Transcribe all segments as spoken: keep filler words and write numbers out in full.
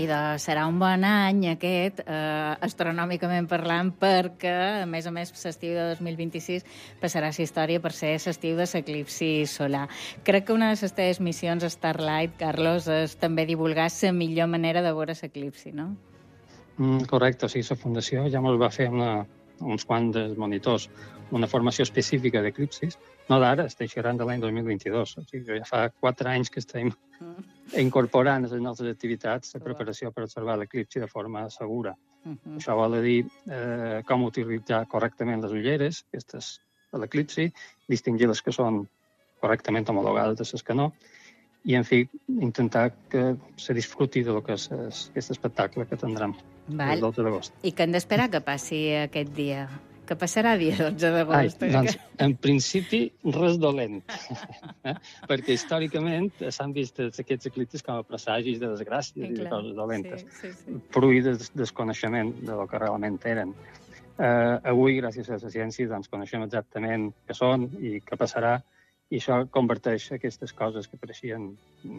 i de, serà un bon any aquest, eh, astronòmicament parlant, perquè, a més a més, l'estiu de dos mil vint-i-sis passarà a la història per ser l'estiu de l'eclipsi solar. Crec que una de les teves missions a Starlight, Carlos, és també divulgar la millor manera de veure l'eclipsi, no? Mm, correcte, o sigui, la Fundació ja ens va fer una, uns quants dels monitors una formació específica d'eclipsis, no d'ara, estic xerrant de l'any dos mil vint-i-dos. O sigui, ja fa quatre anys que estem mm. incorporant a les nostres activitats la preparació per observar l'eclipsi de forma segura. Mm-hmm. Això vol dir eh, com utilitzar correctament les ulleres, aquestes de l'eclipsi, distingir les que són correctament homologades de les que no, i, en fi, intentar que se disfruti de lo que és aquest espectacle que tindrem el dotze d'agost. I què hem d'esperar que passi aquest dia? Que passarà dia dotze d'agost? Ai, doncs, en principi, res dolent. eh? Perquè històricament s'han vist aquests eclipsis com a presagis de desgràcies i de coses dolentes. Sí, sí, sí. Fruit del desconeixement de lo que realment eren. Eh, avui, gràcies a la ciència, doncs, coneixem exactament què són i què passarà, i això converteix aquestes coses que pareixien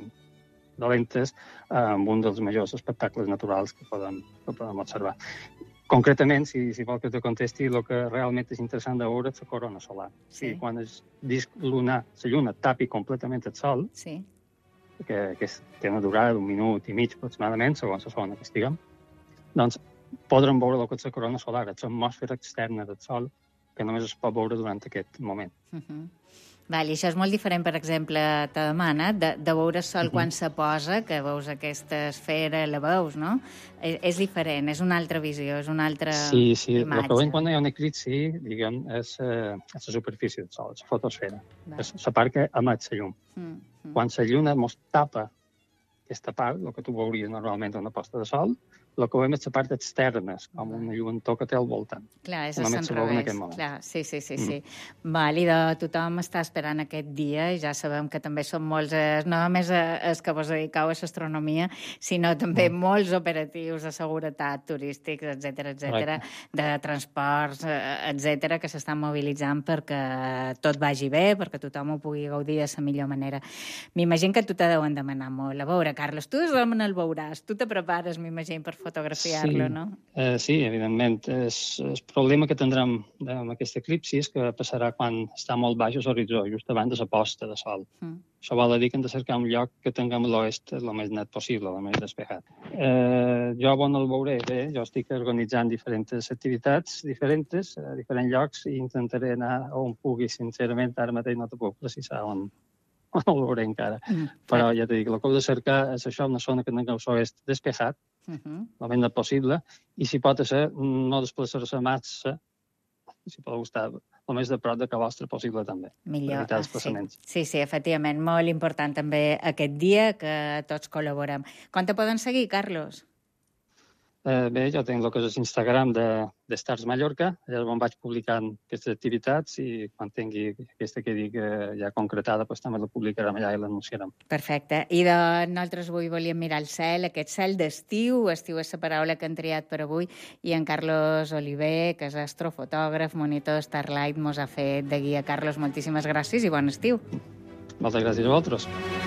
dolentes en un dels majors espectacles naturals que podem, que podem observar. Concretament, si, si vol que te contesti, el que realment és interessant de veure és la corona solar. Sí. I quan el disc lunar, la lluna, tapi completament el sol, sí. que, que té una durada d'un minut i mig aproximadament, segons la zona que estiguem, doncs podrem veure el que és la corona solar, l'atmosfera externa del sol, que només es pot veure durant aquest moment. Uh-huh. Val, I això és molt diferent, per exemple, te demana, de, de veure el sol uh-huh. quan se posa, que veus aquesta esfera, la veus, no? És, és diferent, és una altra visió, és una altra sí, sí. imatge. El que veiem quan hi ha un eclipsi, diguem, és, eh, és la superfície del sol, la fotosfera. Val. És la part que emet la llum. Uh-huh. Quan la lluna mos tapa aquesta part, el que tu veuries normalment en una posta de sol, el que veiem és la part externa, com una lluentor que té al voltant. Clar, és a l'enrevés. Clar, sí, sí, sí. sí. Mm. Val, i de tothom està esperant aquest dia, i ja sabem que també són molts, eh, no només els que vos dediqueu a l'astronomia, sinó també mm. molts operatius de seguretat, turístics, etcètera, etcètera, de transports, etcètera, que s'estan mobilitzant perquè tot vagi bé, perquè tothom ho pugui gaudir de la millor manera. M'imagino que tu te deuen demanar molt. A veure, Carlos, tu on el veuràs? Tu te prepares, m'imagino, per fotografiar-lo, sí. no? Eh, sí, evidentment. Es, el problema que tindrem amb aquest eclipsi és que passarà quan està molt baix l'horitzó, just abans de la posta de sol. Mm. Això vol dir que hem de cercar un lloc que tinguem l'oest el més net possible, el més despejat. Eh, jo on el veuré? Bé, jo estic organitzant diferents activitats diferents, a diferents llocs, i intentaré anar on pugui. Sincerament, ara mateix no te puc precisar on, on el veuré encara. Mm, Però ja t'he dit, el que heu de cercar és això, una zona que tingueu l'oest despejat, Uh-huh. el més net possible, i si pot ser, no desplaçar-se massa, si podeu estar el més de prop de que vostre possible també. Millor, per evitar ah, desplaçaments. Sí. sí, sí, efectivament, molt important també aquest dia que tots col·laborem. Com te poden seguir, Carlos? Eh, bé, jo tinc el que és l'Instagram de, de Stars Mallorca, allà on vaig publicant aquestes activitats, i quan tingui aquesta que dic eh, ja concretada, doncs també la publicarem allà i l'anunciarem. Perfecte. I de, nosaltres avui volíem mirar el cel, aquest cel d'estiu, estiu és la paraula que han triat per avui, i en Carlos Oliver, que és astrofotògraf, monitor Starlight, mos ha fet de guia. Carlos, moltíssimes gràcies i bon estiu. Moltes gràcies a vosaltres.